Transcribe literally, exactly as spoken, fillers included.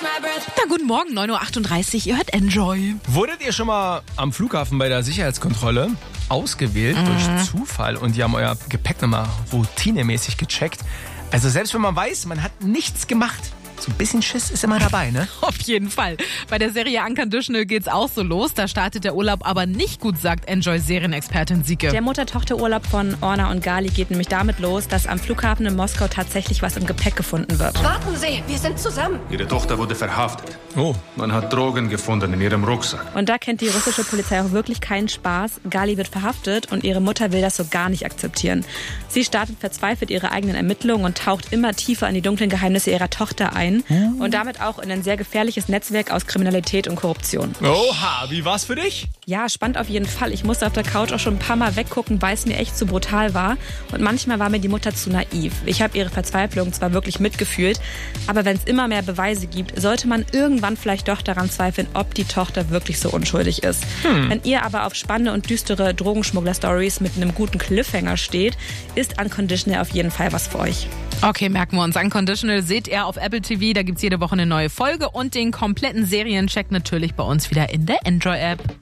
Na, guten Morgen, neun Uhr achtunddreißig, ihr hört Enjoy. Wurdet ihr schon mal am Flughafen bei der Sicherheitskontrolle ausgewählt mhm. durch Zufall und die haben euer Gepäck nochmal routinemäßig gecheckt? Also selbst wenn man weiß, man hat nichts gemacht, so ein bisschen Schiss ist immer dabei, ne? Auf jeden Fall. Bei der Serie Unconditional geht's auch so los. Da startet der Urlaub aber nicht gut, sagt Enjoy-Serienexpertin Sieke. Der Mutter-Tochter-Urlaub von Orna und Gali geht nämlich damit los, dass am Flughafen in Moskau tatsächlich was im Gepäck gefunden wird. Warten Sie, wir sind zusammen. Ihre Tochter wurde verhaftet. Oh. Man hat Drogen gefunden in ihrem Rucksack. Und da kennt die russische Polizei auch wirklich keinen Spaß. Gali wird verhaftet und ihre Mutter will das so gar nicht akzeptieren. Sie startet verzweifelt ihre eigenen Ermittlungen und taucht immer tiefer in die dunklen Geheimnisse ihrer Tochter ein. Und damit auch in ein sehr gefährliches Netzwerk aus Kriminalität und Korruption. Oha, wie war's für dich? Ja, spannend auf jeden Fall. Ich musste auf der Couch auch schon ein paar Mal weggucken, weil es mir echt zu brutal war. Und manchmal war mir die Mutter zu naiv. Ich habe ihre Verzweiflung zwar wirklich mitgefühlt, aber wenn es immer mehr Beweise gibt, sollte man irgendwann vielleicht doch daran zweifeln, ob die Tochter wirklich so unschuldig ist. Hm. Wenn ihr aber auf spannende und düstere Drogenschmuggler-Stories mit einem guten Cliffhanger steht, ist Unconditional auf jeden Fall was für euch. Okay, merken wir uns. Unconditional seht ihr auf Apple T V. Da gibt's jede Woche eine neue Folge und den kompletten Seriencheck natürlich bei uns wieder in der Enjoy-App.